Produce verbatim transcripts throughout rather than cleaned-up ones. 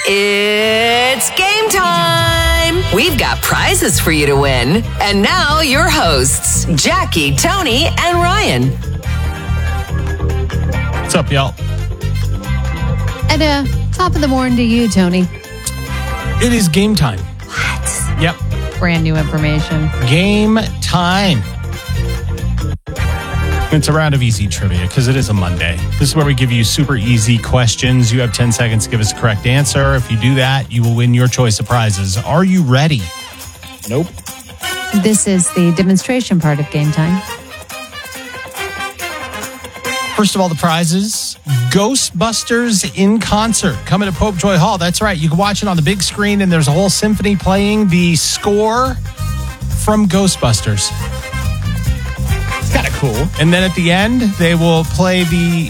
It's game time! We've got prizes for you to win. And now your hosts, Jackie, Tony, and Ryan. What's up, y'all? And uh, top of the morning to you, Tony. It is game time. What? Yep. Brand new information. Game time. It's a round of easy trivia because it is a Monday. This is where we give you super easy questions. You have ten seconds to give us a correct answer. If you do that, you will win your choice of prizes. Are you ready? Nope. This is the demonstration part of game time. First of all, the prizes. Ghostbusters in concert coming to Pope Joy Hall. That's right. You can watch it on the big screen, and there's a whole symphony playing the score from Ghostbusters. It's kind of cool. And then at the end, they will play the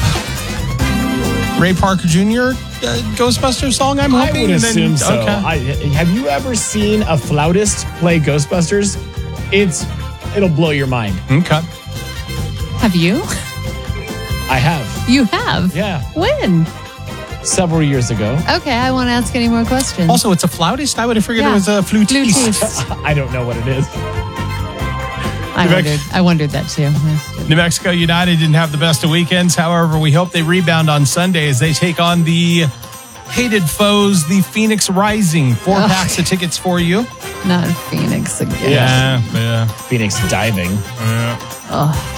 Ray Parker Junior Uh, Ghostbusters song, I'm hoping. I would and then, assume so. Okay. I, have you ever seen a flautist play Ghostbusters? It's It'll blow your mind. Okay. Have you? I have. You have? Yeah. When? Several years ago. Okay, I won't ask any more questions. Also, it's a flautist? I would have figured Yeah. it was a flutist. Flutist. I don't know what it is. I New Mex- wondered, I wondered that too. New Mexico United didn't have the best of weekends. However, we hope they rebound on Sunday as they take on the hated foes, the Phoenix Rising. Four Ugh. packs of tickets for you. Not Phoenix again. Yeah, yeah. Phoenix diving. yeah. Oh,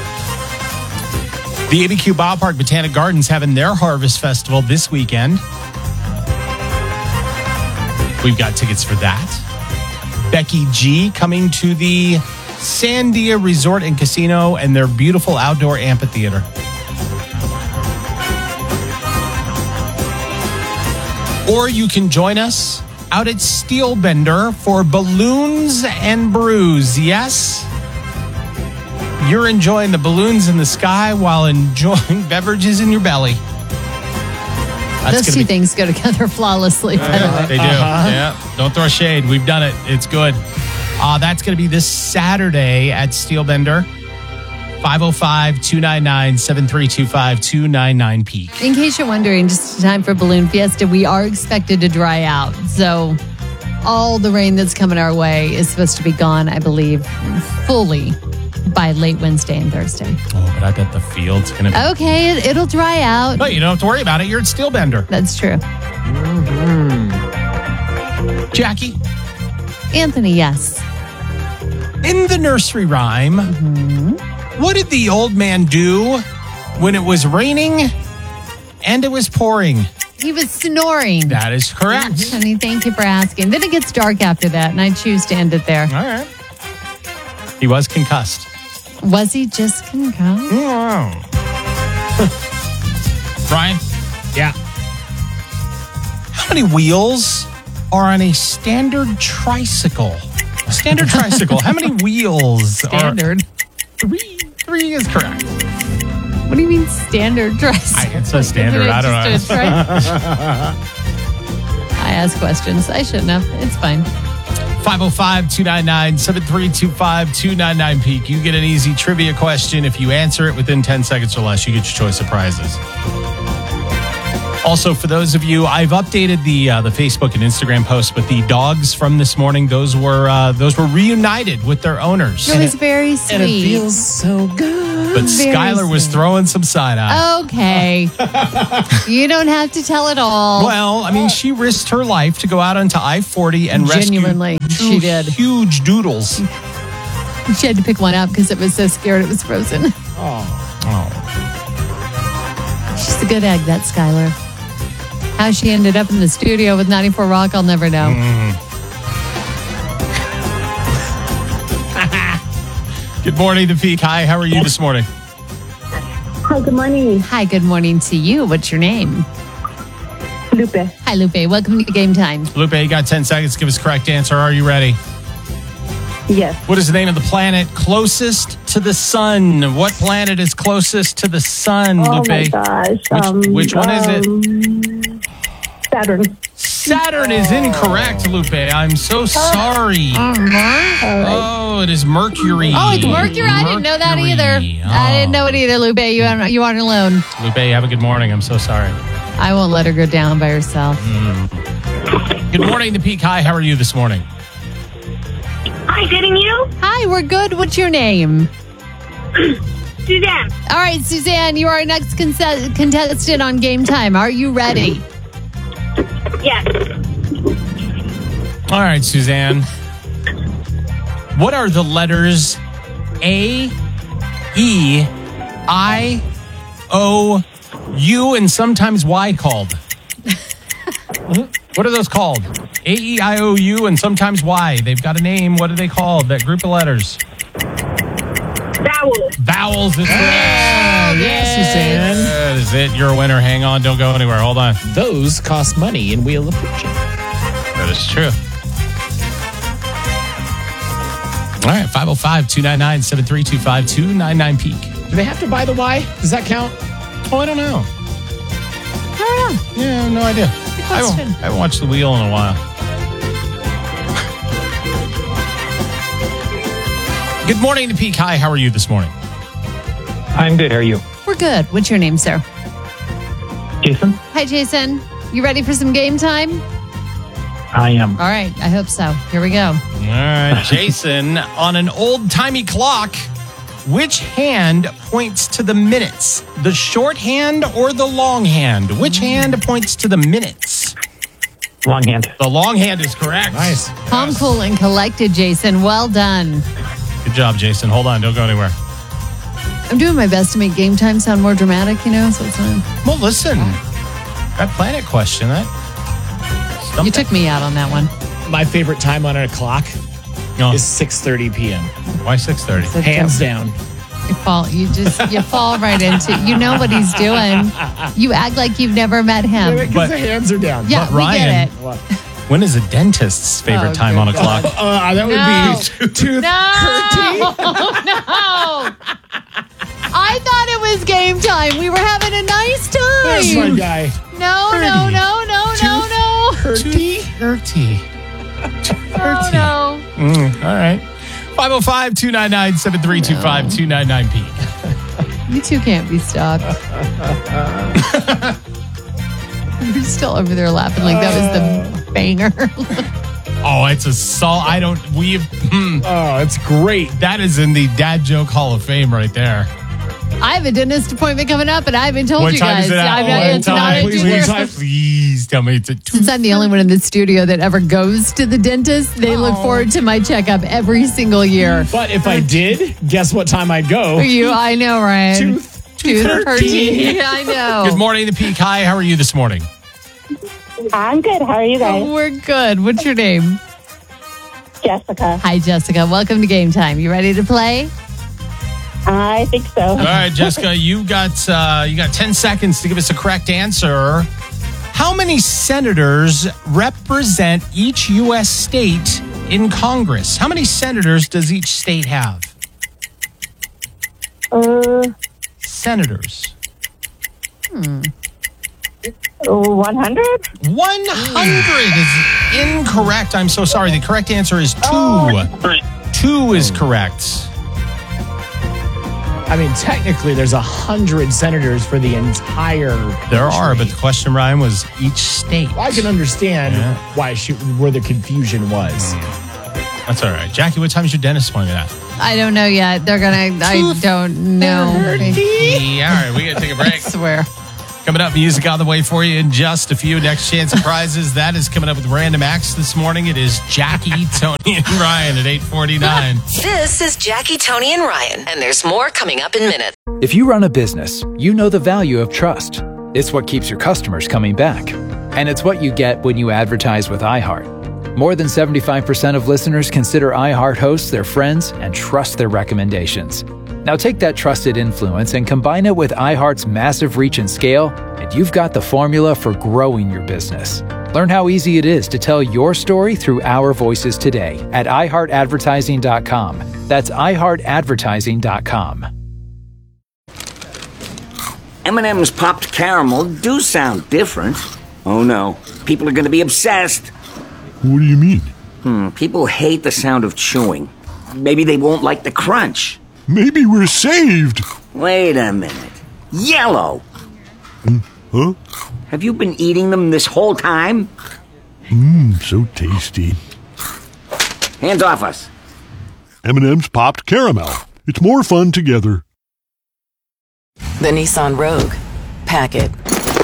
The A B Q Ballpark Botanic Gardens having their Harvest Festival this weekend. We've got tickets for that. Becky G coming to the Sandia Resort and Casino and their beautiful outdoor amphitheater. Or you can join us out at Steelbender for Balloons and Brews. Yes? You're enjoying the balloons in the sky while enjoying beverages in your belly. That's those gonna two be- things go together flawlessly, by the Yeah, way. they do. Uh-huh. Yeah. Don't throw shade. We've done it. It's good. Uh, that's going to be this Saturday at Steelbender. five oh five, two nine nine, seven three two five, two nine nine Peak. In case you're wondering, just in time for Balloon Fiesta, we are expected to dry out. So all the rain that's coming our way is supposed to be gone, I believe, fully by late Wednesday and Thursday. Oh, but I bet the field's going to be... Okay, it, it'll dry out. No, you don't have to worry about it. You're at Steelbender. That's true. Jackie, Anthony, yes. in the nursery rhyme, what did the old man do when it was raining and it was pouring? He was snoring. That is correct. Honey, thank you for asking. Then it gets dark after that, and I choose to end it there. All right. He was concussed. Was he just concussed? Brian, Yeah. how many wheels are on a standard tricycle? A standard tricycle. How many wheels Standard. are... Three. Three is correct. What do you mean standard dress? I, it's a standard. I don't know. I ask questions. I shouldn't have. It's fine. five oh five, two nine nine, seven three two five, two nine nine Peak. You get an easy trivia question. If you answer it within ten seconds or less, you get your choice of prizes. Also, for those of you, I've updated the uh, the Facebook and Instagram posts, but the dogs from this morning, those were uh, those were reunited with their owners. It was very sweet. And it feels so good. But very Skylar was sweet. throwing some side eye. Okay. You don't have to tell it all. Well, I mean, she risked her life to go out onto I forty and Genuinely, rescue she two did. huge doodles. She had to pick one up because it was so scared it was frozen. Oh. Oh. She's a good egg, that Skylar. How she ended up in the studio with ninety-four Rock, I'll never know. Mm. Good morning, The Peak. Hi, how are you this morning? Hi, good morning. Hi, good morning to you. What's your name? Lupe. Hi, Lupe. Welcome to Game Time. Lupe, you got ten seconds. Give us the correct answer. Are you ready? Yes. What is the name of the planet closest to the sun? What planet is closest to the sun, Oh Lupe? my gosh. Which, um, which one is it? it? Saturn. Saturn is incorrect, Lupe. I'm so sorry. Oh, it is Mercury. Oh, it's Mercury. I didn't know that either. Mercury. I didn't know Oh. it either, Lupe. You aren't, you aren't alone. Lupe, have a good morning. I'm so sorry. I won't let her go down by herself. Good morning, the Peak High. How are you this morning? Hi, getting you? Hi, we're good. What's your name? Suzanne. All right, Suzanne, you are our next con- contestant on Game Time. Are you ready? Yes. All right, Suzanne. What are the letters A, E, I, O, U, and sometimes Y called? What are those called? A, E, I, O, U, and sometimes Y. They've got a name. What are they called? That group of letters. Vowels. Vowels. Is Yeah, yeah, Suzanne. That is it. You're a winner. Hang on. Don't go anywhere. Hold on. Those cost money in Wheel of Fortune. That is true. All right. five oh five, two nine nine, seven three two five, two nine nine Peak. Do they have to buy the Y? Does that count? Oh, I don't know. I don't know. Yeah, no idea. I haven't, question. I haven't watched The Wheel in a while. Good morning, the Peak High. How are you this morning? I'm good. How are you? We're good. What's your name, sir? Jason? Hi, Jason. You ready for some game time? I am. All right. I hope so. Here we go. All right, Jason. On an old-timey clock, which hand points to the minutes? The short hand or the long hand? Which hand points to the minutes? Long hand. The long hand is correct. Nice. Calm, cool, and collected, Jason. Well done. Good job, Jason. Hold on. Don't go anywhere. I'm doing my best to make game time sound more dramatic, you know, so it's fine. Well, listen. That planet question, that... You took me out on that one. My favorite time on a clock No. is six thirty p.m. Why six thirty? So Hands down. You fall. You just you fall right into. You know what he's doing. You act like you've never met him. Because But- the hands are down. Yeah, But we Ryan- get it. What? When is a dentist's favorite Oh, time good on a God. clock? Uh, that would No. be tooth No, no. I thought it was game time. We were having a nice There's my time. guy. No, no, no, no, no, no. Curty. Thirty. Oh no. Mm, all right. five oh five, two nine nine, seven three two five, two nine nine P. You two can't be stopped. You're still over there laughing like that was the banger. Oh, it's a sol. I don't. We've. Hmm, Oh, it's great. that is in the Dad Joke Hall of Fame right there. I have a dentist appointment coming up, and I haven't told What you time guys. is it at? I'm Oh, not, what it's not time? at Please, two please, thirty. please tell me it's at two. Since I'm the only one in the studio that ever goes to the dentist, they look forward to my checkup every single year. But if I did, guess what time I'd go? For you, I know, Ryan. Tooth- Tooth thirteen. hurting. I know. Good morning, the Peak High. How are you this morning? I'm good. How are you guys? Oh, we're good. What's your name? Jessica. Hi, Jessica. Welcome to Game Time. You ready to play? I think so. All right, Jessica, you got uh, you got ten seconds to give us a correct answer. How many senators represent each U S state in Congress? How many senators does each state have? Uh, Senators. one hundred? one hundred is incorrect. I'm so sorry. The correct answer is two. Two is correct. I mean, technically, there's a hundred senators for the entire. There are, country. but the question, Ryan, was each state. I can understand Yeah. why she, where the confusion was. That's all right. Jackie, what time is your dentist appointment at? I don't know yet. They're going to, I don't know. I Yeah, all right. We got to take a break. swear. Coming up, music on the way for you in just a few. Next chance of prizes. That is coming up with Random Acts this morning. It is Jackie, Tony, and Ryan at eight forty-nine. This is Jackie, Tony, and Ryan, and there's more coming up in minutes. If you run a business, you know the value of trust. It's what keeps your customers coming back. And it's what you get when you advertise with iHeart. More than seventy-five percent of listeners consider iHeart hosts their friends and trust their recommendations. Now take that trusted influence and combine it with iHeart's massive reach and scale, and you've got the formula for growing your business. Learn how easy it is to tell your story through our voices today at i heart advertising dot com. That's i heart advertising dot com. M and M's popped caramel do sound different. Oh no, people are going to be obsessed. What do you mean? Hmm, people hate the sound of chewing. Maybe they won't like the crunch. Maybe we're saved. Wait a minute. Yellow! Huh? Have you been eating them this whole time? Mmm, so tasty. Hands off us. M and M's Popped Caramel. It's more fun together. The Nissan Rogue. Pack it.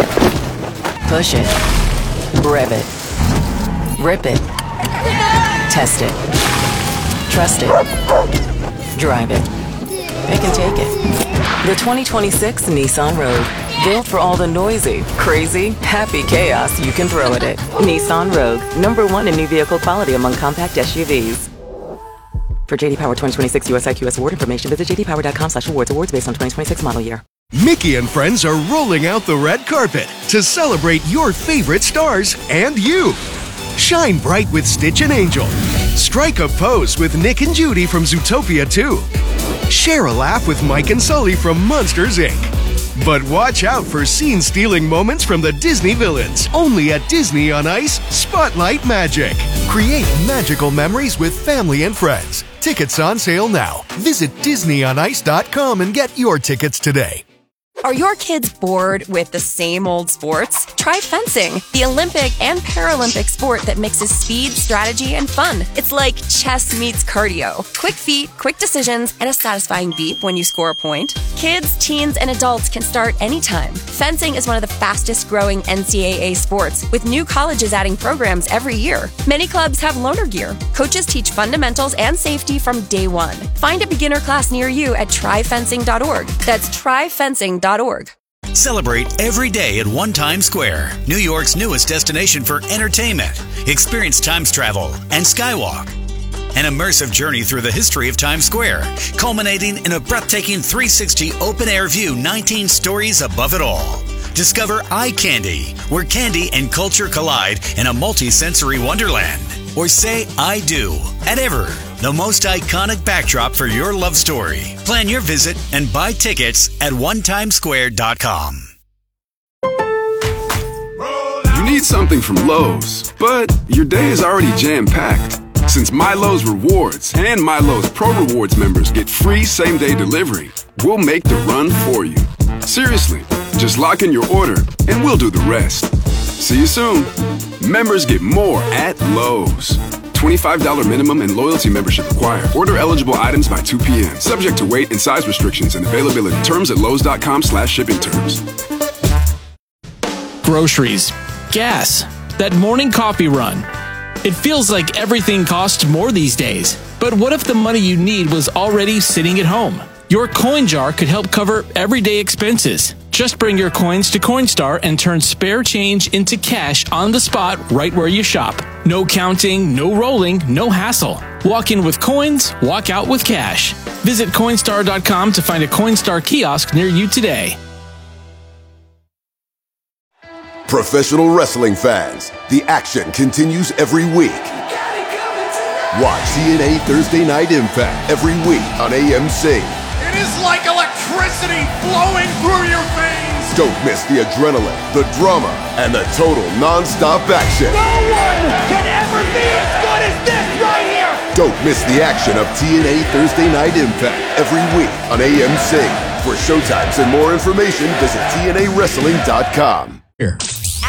Push it. Rev it. Rip it. Test it. Trust it. Drive it. Pick and take it. The twenty twenty-six Nissan Rogue. Built for all the noisy, crazy, happy chaos you can throw at it. Nissan Rogue. Number one in new vehicle quality among compact S U Vs. For J D Power twenty twenty-six U S I Q S award information, visit j d power dot com slash awards. Awards based on twenty twenty-six model year. Mickey and friends are rolling out the red carpet to celebrate your favorite stars and you. Shine bright with Stitch and Angel. Strike a pose with Nick and Judy from Zootopia two. Share a laugh with Mike and Sully from Monsters, Incorporated. But watch out for scene-stealing moments from the Disney villains. Only at Disney on Ice, Spotlight Magic. Create magical memories with family and friends. Tickets on sale now. Visit disney on ice dot com and get your tickets today. Are your kids bored with the same old sports? Try fencing, the Olympic and Paralympic sport that mixes speed, strategy, and fun. It's like chess meets cardio. Quick feet, quick decisions, and a satisfying beep when you score a point. Kids, teens, and adults can start anytime. Fencing is one of the fastest growing N C double A sports, with new colleges adding programs every year. Many clubs have loaner gear. Coaches teach fundamentals and safety from day one. Find a beginner class near you at try fencing dot org. That's try fencing dot org. Celebrate every day at One Times Square, New York's newest destination for entertainment. Experience Times travel and Skywalk. An immersive journey through the history of Times Square, culminating in a breathtaking three sixty open-air view, nineteen stories above it all. Discover Eye Candy, where candy and culture collide in a multi-sensory wonderland. Or say I do at Ever, the most iconic backdrop for your love story. Plan your visit and buy tickets at one times square dot com. You need something from Lowe's, but your day is already jam-packed. Since MyLowe's Rewards and MyLowe's Pro Rewards members get free same-day delivery, we'll make the run for you. Seriously, just lock in your order and we'll do the rest. See you soon. Members get more at Lowe's. twenty-five dollars minimum and loyalty membership required. Order eligible items by two p.m. Subject to weight and size restrictions and availability. Terms at lowes dot com slash shipping terms. Groceries, gas, that morning coffee run. It feels like everything costs more these days. But what if the money you need was already sitting at home? Your coin jar could help cover everyday expenses. Just bring your coins to Coinstar and turn spare change into cash on the spot right where you shop. No counting, no rolling, no hassle. Walk in with coins, walk out with cash. Visit Coinstar dot com to find a Coinstar kiosk near you today. Professional wrestling fans, the action continues every week. Watch T N A Thursday Night Impact every week on A M C. It is like electricity flowing through your veins. Don't miss the adrenaline, the drama, and the total non-stop action. No one can ever be as good as this right here. Don't miss the action of T N A Thursday Night Impact every week on A M C. For showtimes and more information, visit T N A wrestling dot com. Here.